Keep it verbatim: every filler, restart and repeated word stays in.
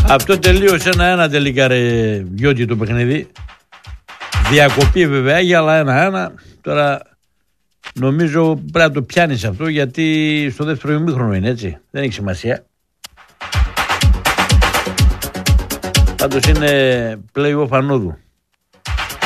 Αυτό τελείωσε ένα-ένα τελικά ρε Γιώτη το παιχνίδι. Διακοπή βέβαια για άλλα ένα-ένα. Τώρα νομίζω πρέπει να το πιάνεις αυτό γιατί στο δεύτερο ημίχρονο είναι έτσι. Δεν έχει σημασία. Πάντως είναι play-off ανόδου.